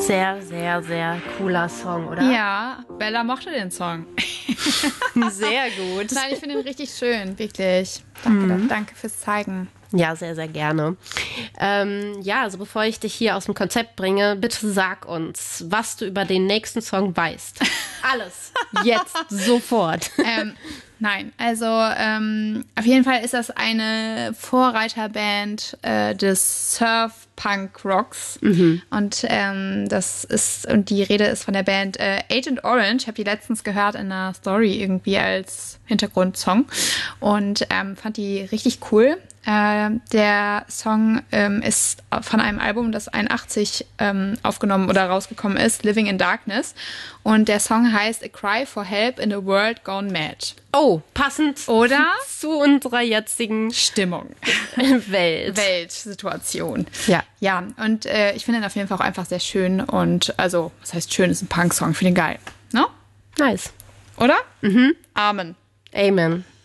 Sehr, sehr, sehr cooler Song, oder? Ja, Bella mochte den Song. Sehr gut. Nein, ich finde ihn richtig schön, wirklich. Danke, danke fürs Zeigen. Ja, sehr, sehr gerne. Ja, also bevor ich dich hier aus dem Konzept bringe, bitte sag uns, was du über den nächsten Song weißt. Alles. Jetzt, sofort. Nein, also auf jeden Fall ist das eine Vorreiterband des Surf-Punk-Rocks. Und und die Rede ist von der Band Agent Orange. Ich habe die letztens gehört in einer Story irgendwie als Hintergrundsong und fand die richtig cool. Der Song ist von einem Album, das 81 aufgenommen oder rausgekommen ist, Living in Darkness. Und der Song heißt A Cry for Help in a World Gone Mad. Oh, passend Oder? Zu unserer jetzigen Stimmung. Weltsituation. Ja. Ja, und ich finde ihn auf jeden Fall auch einfach sehr schön. Und also, was heißt schön, ist ein Punk-Song. Ich finde ihn geil. Ne? Nice. Oder? Amen. Amen.